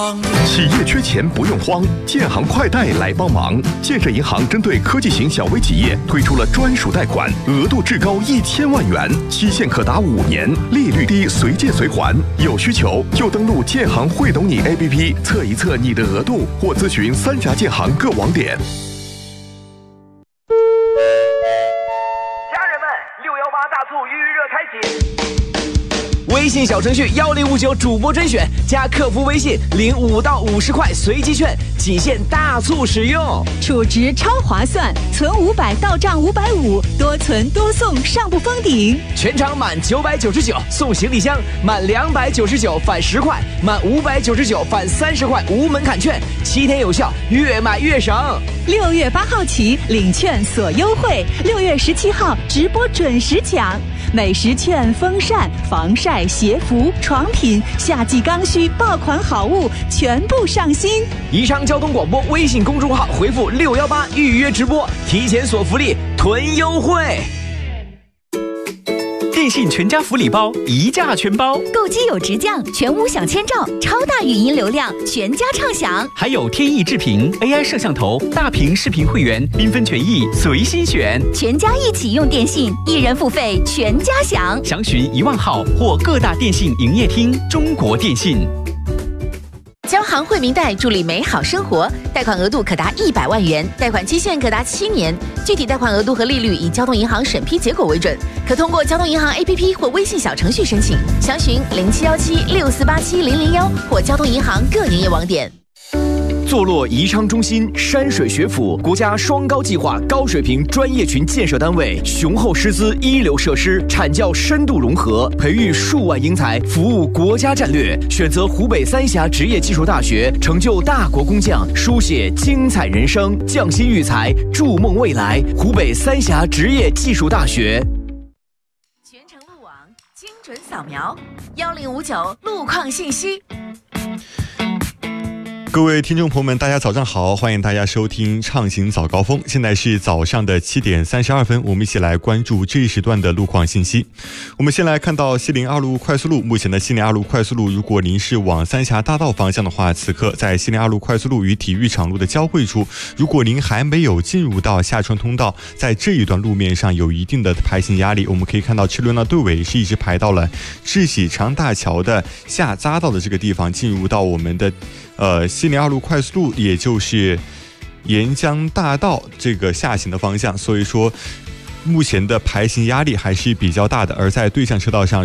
企业缺钱不用慌，建行快贷来帮忙。建设银行针对科技型小微企业推出了专属贷款，额度至高1000万元，期限可达5年，利率低，随借随还。有需求就登录建行会懂你 APP 测一测你的额度，或咨询3家建行各网点。 家人们，618大促预热开启。 微信小程序1059主播甄选加客服微信领5到50块随机券，仅限大促使用， 储值超划算，存500到账550，多存多送，上不封顶。 全场满999送行李箱，满299返10块，满599返30块，无门槛券，7天有效，越买越省。 6月8号起领券锁优惠，6月17号直播准时抢。美食券、风扇、防晒、鞋服、床品、夏季刚需爆款好物全部上新。 宜昌交通广播微信公众号回复618预约直播，提前锁福利，囤优惠。 电信全家福利包一价全包， 购机有直降，全屋享千兆，超大语音流量，全家畅享。 还有天翼智屏 AI 摄像头，大屏视频会员，缤纷权益随心选。 全家一起用电信，一人付费全家享。 详询1万号或各大电信营业厅。中国电信。 交行惠民贷助力美好生活，贷款额度可达100万元，贷款期限可达7年，具体贷款额度和利率以交通银行审批结果为准，可通过交通银行 APP 或微信小程序申请，详询0717648700或交通银行各营业网点。 坐落宜昌中心，山水学府，国家双高计划高水平专业群建设单位，雄厚师资，一流设施，产教深度融合，培育数万英才，服务国家战略。选择湖北三峡职业技术大学，成就大国工匠，书写精彩人生，匠心育才，筑梦未来。湖北三峡职业技术大学。 全程路网，精准扫描，1059路况信息。 各位听众朋友们，大家早上好，欢迎大家收听畅行早高峰。现在是早上的7点32分，我们一起来关注这一时段的路况信息。我们先来看到西陵2路快速路，目前的西陵2路快速路，如果您是往三峡大道方向的话，此刻在西陵2路快速路与体育场路的交汇处，如果您还没有进入到下川通道，在这一段路面上有一定的排行压力。我们可以看到车流的队尾是一直排到了智喜长大桥的下匝道的这个地方，进入到我们的西陵2路快速路，也就是沿江大道这个下行的方向，所以说目前的排行压力还是比较大的。而在对向车道上，